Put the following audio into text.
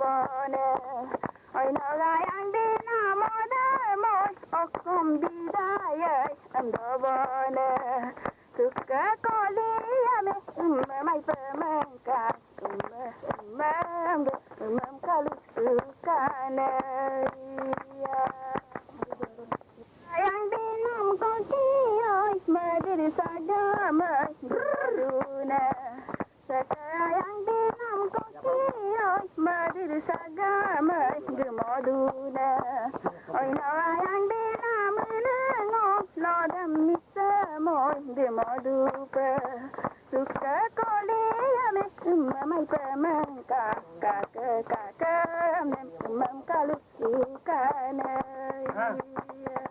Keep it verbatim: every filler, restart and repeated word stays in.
bone. Oi naga yang dinamo dermoy, okum bidayay andobone. Suka koliyame, umay pemengkak, umay umay umay kalu sukane. Yang dinam kokiyoy, madiri sagamay duna. Sayang dinam kokiyoy, madiri sagamay gemoduna. Oi nawayang dinam menengok, lodam misamoy gemodupa. Suka koliyame, umay pemengkak, kakak kakak, umam kalu sukane.